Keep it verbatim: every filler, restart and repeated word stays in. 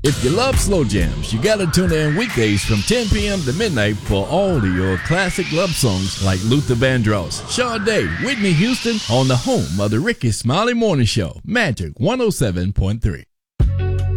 If you love slow jams, you gotta tune in weekdays from ten p.m. to midnight for all of your classic love songs like Luther Vandross, Sade, Whitney Houston on the home of the Ricky Smiley Morning Show, Magic one oh seven point three.